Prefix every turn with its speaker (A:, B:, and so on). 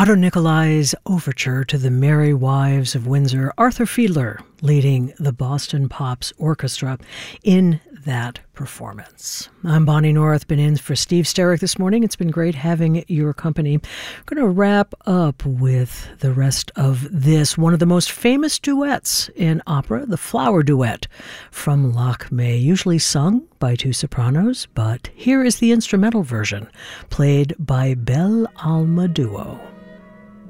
A: Otto Nicolai's overture to the Merry Wives of Windsor, Arthur Fiedler leading the Boston Pops Orchestra in that performance. I'm Bonnie North, been in for Steve Sterrick this morning. It's been great having your company. I'm going to wrap up with the rest of this, one of the most famous duets in opera, the Flower Duet from Lakmé, usually sung by two sopranos, but here is the instrumental version, played by Bel Alma Duo.